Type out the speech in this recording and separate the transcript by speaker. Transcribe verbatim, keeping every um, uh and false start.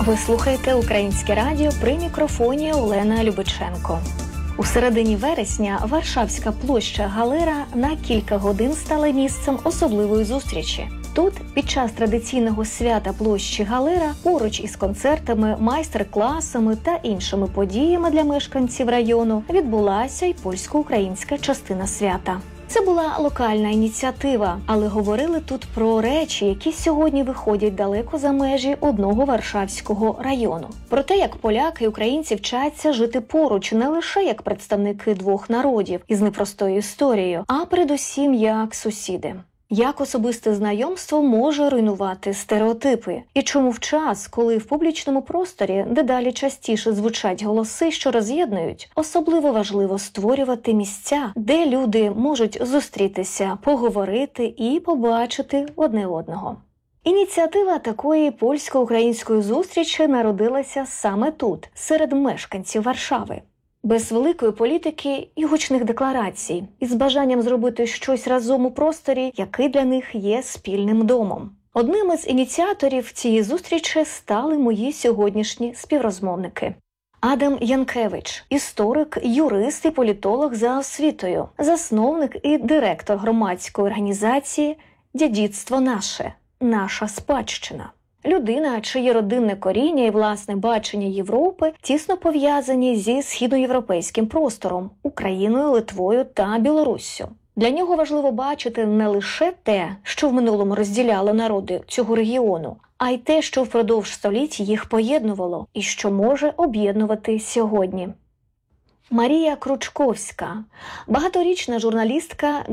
Speaker 1: Ви слухаєте Українське радіо, при мікрофоні Олена Любиченко. У середині вересня Варшавська площа Галера на кілька годин стала місцем особливої зустрічі. Тут, під час традиційного свята площі Галера, поруч із концертами, майстер-класами та іншими подіями для мешканців району, відбулася й польсько-українська частина свята. Це була локальна ініціатива, але говорили тут про речі, які сьогодні виходять далеко за межі одного Варшавського району. Про те, як поляки і українці вчаться жити поруч не лише як представники двох народів із непростою історією, а передусім як сусіди. Як особисте знайомство може руйнувати стереотипи? І чому в час, коли в публічному просторі дедалі частіше звучать голоси, що роз'єднують, особливо важливо створювати місця, де люди можуть зустрітися, поговорити і побачити одне одного. Ініціатива такої польсько-української зустрічі народилася саме тут, серед мешканців Варшави. Без великої політики і гучних декларацій, із бажанням зробити щось разом у просторі, який для них є спільним домом. Одним із ініціаторів цієї зустрічі стали мої сьогоднішні співрозмовники. Адам Янкевич – історик, юрист і політолог за освітою, засновник і директор громадської організації «Дєдіцтво наше» – «Наша спадщина». Людина, чиє родинне коріння і власне бачення Європи тісно пов'язані зі східноєвропейським простором – Україною, Литвою та Білоруссю. Для нього важливо бачити не лише те, що в минулому розділяло народи цього регіону, а й те, що впродовж століть їх поєднувало і що може об'єднувати сьогодні. Марія Кручковська – багаторічна журналістка,